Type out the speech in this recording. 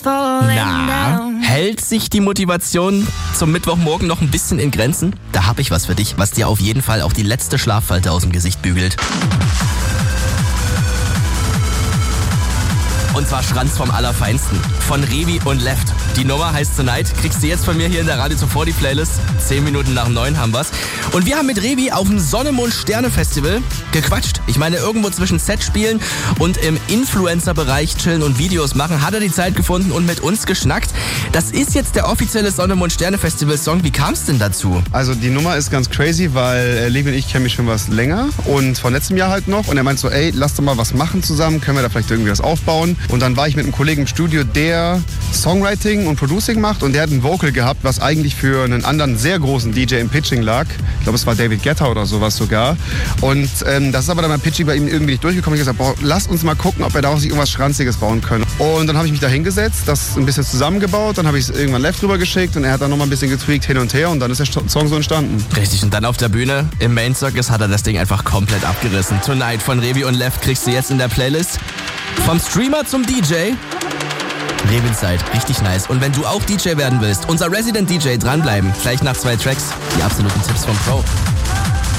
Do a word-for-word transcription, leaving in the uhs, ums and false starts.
Na, hält sich die Motivation zum Mittwochmorgen noch ein bisschen in Grenzen? Da hab ich was für dich, was dir auf jeden Fall auch die letzte Schlaffalte aus dem Gesicht bügelt. Und zwar Schranz vom Allerfeinsten. Von Revi und Left. Die Nummer heißt Tonight. Kriegst du jetzt von mir hier in der Radio zuvor Playlist. Zehn Minuten nach neun haben wir's. Und wir haben mit Revi auf dem Sonne Mond Sterne Festival gequatscht. Ich meine, irgendwo zwischen Set spielen und im Influencer-Bereich chillen und Videos machen, hat er die Zeit gefunden und mit uns geschnackt. Das ist jetzt der offizielle Sonne Mond Sterne Festival Song. Wie kam's denn dazu? Also die Nummer ist ganz crazy, weil äh, Levi und ich kennen mich schon was länger und von letztem Jahr halt noch. Und er meint so, ey, lass doch mal was machen zusammen. Können wir da vielleicht irgendwie was aufbauen? Und dann war ich mit einem Kollegen im Studio, der Songwriting und Producing macht und der hat ein Vocal gehabt, was eigentlich für einen anderen sehr großen D J im Pitching lag. Ich glaube, es war David Guetta oder sowas sogar. Und ähm, das ist aber dann beim Pitching bei ihm irgendwie nicht durchgekommen. Ich habe gesagt, boah, lass uns mal gucken, ob wir daraus irgendwas Schranziges bauen können. Und dann habe ich mich da hingesetzt, das ein bisschen zusammengebaut, dann habe ich es irgendwann Left drüber geschickt und er hat dann nochmal ein bisschen getweakt hin und her und dann ist der Song so entstanden. Richtig, und dann auf der Bühne im Main Circus hat er das Ding einfach komplett abgerissen. Tonight von Revi und Left kriegst du jetzt in der Playlist. Vom Streamer zum D J. Lebenszeit, richtig nice. Und wenn du auch D J werden willst, unser Resident D J, dranbleiben. Gleich nach zwei Tracks, die absoluten Tipps vom Pro.